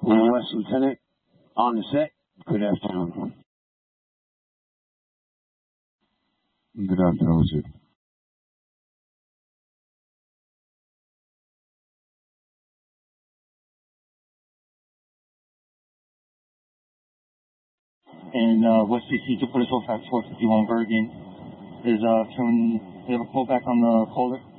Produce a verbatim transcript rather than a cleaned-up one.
U S Lieutenant on the set. Good afternoon. Good afternoon, sir. And uh, West C C to Police Fact four fifty-one Bergen is uh, can we have a call back on the caller?